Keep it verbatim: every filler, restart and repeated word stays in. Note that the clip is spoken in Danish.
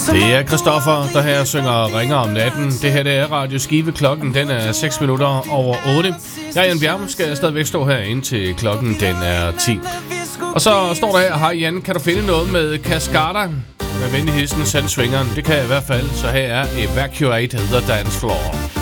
Det er Christoffer, der her synger og ringer om natten. Det her det er Radio Skive. Klokken den er seks minutter over otte. Jeg, Jan Bjerg, skal stadigvæk stå herinde til klokken den er ti. Og så står der her: hej Jan, kan du finde noget med Cascada? Med venlig hilsen Sandsvingeren. Det kan jeg i hvert fald. Så her er Evacuate the Dance Floor.